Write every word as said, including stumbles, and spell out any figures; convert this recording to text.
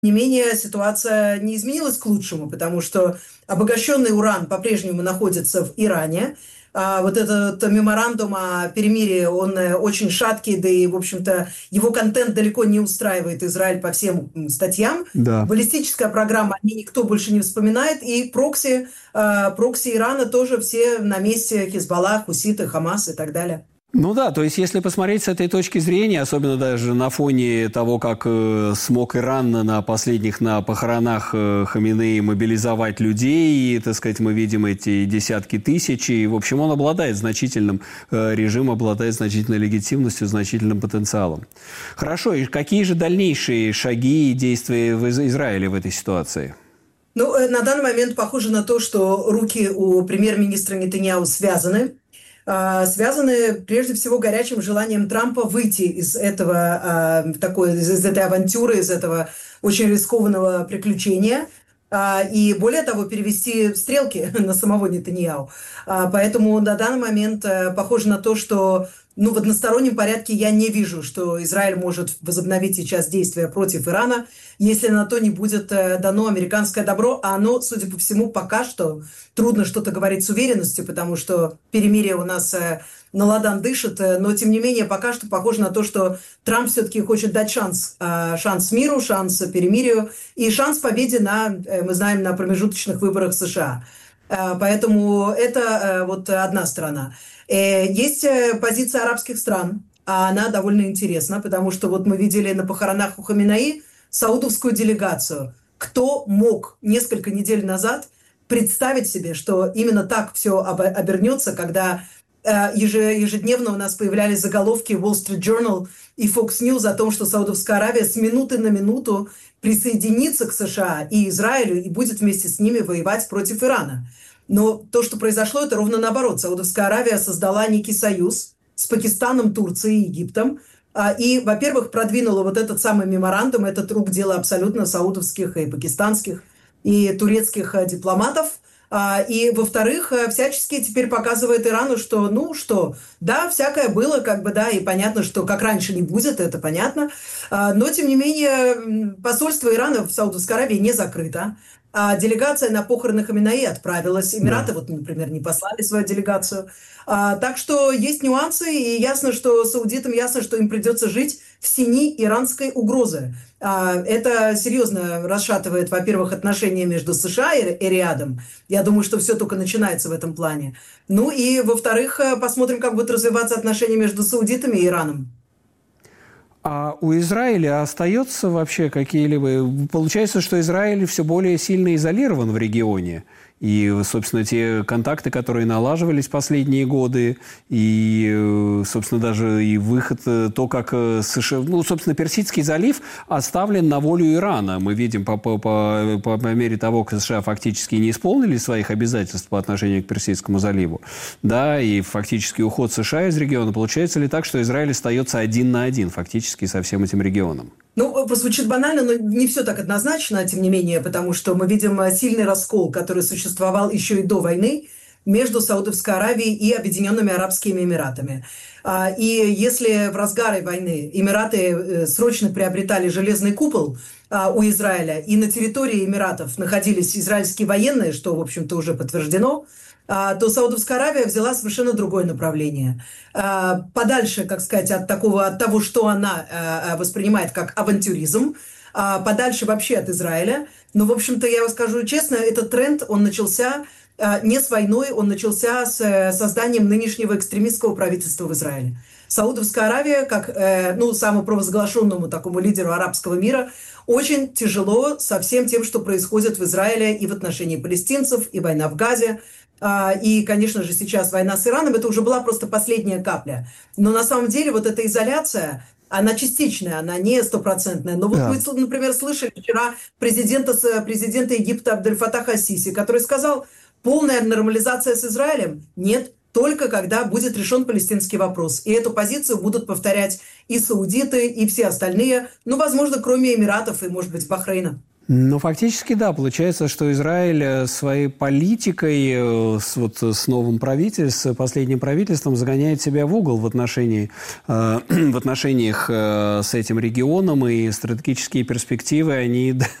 не менее, ситуация не изменилась к лучшему, потому что обогащенный уран по-прежнему находится в Иране. А вот этот меморандум о перемирии, он э, очень шаткий, да и, в общем-то, его контент далеко не устраивает Израиль по всем статьям. Да. Баллистическая программа, о ней никто больше не вспоминает. И прокси, э, прокси Ирана тоже все на месте: Хизбаллах, хуситы, Хамас и так далее. Ну да, то есть если посмотреть с этой точки зрения, особенно даже на фоне того, как э, смог Иран на последних на похоронах э, Хаминеи мобилизовать людей, и, так сказать, мы видим эти десятки тысяч, и, в общем, он обладает значительным, э, режим обладает значительной легитимностью, значительным потенциалом. Хорошо, и какие же дальнейшие шаги и действия в Из- Израиле в этой ситуации? Ну, э, на данный момент похоже на то, что руки у премьер-министра Нетаньяху связаны. А, связаны прежде всего горячим желанием Трампа выйти из этого, а, такой, из, из этой авантюры, из этого очень рискованного приключения. А, и более того, перевести стрелки на самого Нетаньяху. А, поэтому на данный момент а, похоже на то, что ну, в одностороннем порядке я не вижу, что Израиль может возобновить сейчас действия против Ирана, если на то не будет э, дано американское добро. А оно, судя по всему, пока что трудно что-то говорить с уверенностью, потому что перемирие у нас э, на ладан дышит. Э, но, тем не менее, пока что похоже на то, что Трамп все-таки хочет дать шанс. Э, шанс миру, шанс перемирию и шанс победе на, э, мы знаем, на промежуточных выборах США. Э, поэтому это э, вот одна сторона. Есть позиция арабских стран, а она довольно интересна, потому что вот мы видели на похоронах у Хаминеи саудовскую делегацию. Кто мог несколько недель назад представить себе, что именно так все обернется, когда ежедневно у нас появлялись заголовки Wall Street Journal и Fox News о том, что Саудовская Аравия с минуты на минуту присоединится к США и Израилю и будет вместе с ними воевать против Ирана. Но то, что произошло, это ровно наоборот. Саудовская Аравия создала некий союз с Пакистаном, Турцией и Египтом. И, во-первых, продвинула вот этот самый меморандум. Это рук дело абсолютно саудовских и пакистанских и турецких дипломатов. И, во-вторых, всячески теперь показывает Ирану, что, ну что, да, всякое было, как бы, да, и понятно, что как раньше не будет, это понятно. Но, тем не менее, посольство Ирана в Саудовской Аравии не закрыто. А делегация на похороны Хаминеи отправилась. Эмираты, Да. вот, например, не послали свою делегацию. А, так что есть нюансы, и ясно, что саудитам ясно, что им придется жить в сени иранской угрозы. А, это серьезно расшатывает, во-первых, отношения между США и, и Риадом. Я думаю, что все только начинается в этом плане. Ну и, во-вторых, посмотрим, как будут развиваться отношения между саудитами и Ираном. А у Израиля остается вообще какие-либо... Получается, что Израиль все более сильно изолирован в регионе. И, собственно, те контакты, которые налаживались последние годы, и, собственно, даже и выход, то, как США... Ну, собственно, Персидский залив оставлен на волю Ирана. Мы видим по, по, по, по мере того, как США фактически не исполнили своих обязательств по отношению к Персидскому заливу, да, и фактически уход США из региона. Получается ли так, что Израиль остается один на один фактически со всем этим регионом? Ну, прозвучит банально, но не все так однозначно, тем не менее, потому что мы видим сильный раскол, который существовал еще и до войны между Саудовской Аравией и Объединенными Арабскими Эмиратами. И если в разгаре войны Эмираты срочно приобретали железный купол у Израиля, и на территории Эмиратов находились израильские военные, что, в общем-то, уже подтверждено, то Саудовская Аравия взяла совершенно другое направление. Подальше, как сказать, от, такого, от того, что она воспринимает как авантюризм, подальше вообще от Израиля. Но, в общем-то, я вам скажу честно, этот тренд, он начался не с войной, он начался с созданием нынешнего экстремистского правительства в Израиле. Саудовская Аравия, как ну, самопровозглашенному такому лидеру арабского мира, очень тяжело со всем тем, что происходит в Израиле и в отношении палестинцев, и война в Газе. И, конечно же, сейчас война с Ираном, это уже была просто последняя капля. Но на самом деле вот эта изоляция, она частичная, она не стопроцентная. Но вот Да. мы, например, слышали вчера президента, президента Египта Абдель-Фатаха ас-Сиси, который сказал, полная нормализация с Израилем? Нет, только когда будет решен палестинский вопрос. И эту позицию будут повторять и саудиты, и все остальные, ну, возможно, кроме Эмиратов и, может быть, Бахрейна. Ну, фактически, да. Получается, что Израиль своей политикой, с, вот, с новым правительством, с последним правительством загоняет себя в угол в, отношении, э, в отношениях э, с этим регионом, и стратегические перспективы, они